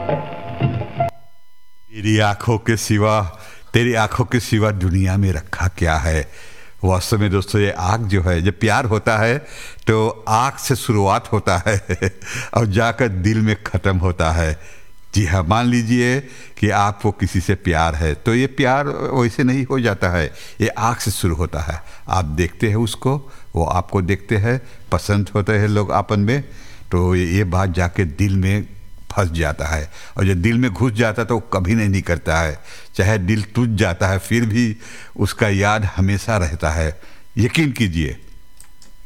तेरी आंखों के सिवा तेरी आंखों के सिवा दुनिया में रखा क्या है। वास्तव में दोस्तों, ये आँख जो है, जब प्यार होता है तो आँख से शुरुआत होता है और जाकर दिल में ख़त्म होता है। जी हाँ, मान लीजिए कि आपको किसी से प्यार है तो ये प्यार वैसे नहीं हो जाता है, ये आँख से शुरू होता है। आप देखते हैं उसको, वो आपको देखते हैं, पसंद होते हैं लोग आपन में, तो ये बात जाके दिल में फंस जाता है। और जब दिल में घुस जाता है तो वो कभी नहीं निकलता है। चाहे दिल टूट जाता है फिर भी उसका याद हमेशा रहता है, यकीन कीजिए।